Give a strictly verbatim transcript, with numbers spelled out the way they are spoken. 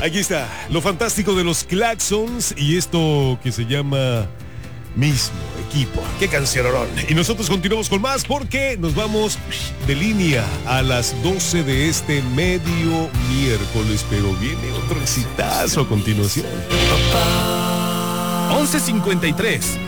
Aquí está, lo fantástico de los Claxons y esto que se llama Mismo Equipo. ¡Qué cancionorón! Y nosotros continuamos con más porque nos vamos de línea a las doce de este medio miércoles, pero viene otro exitazo a continuación. once cincuenta y tres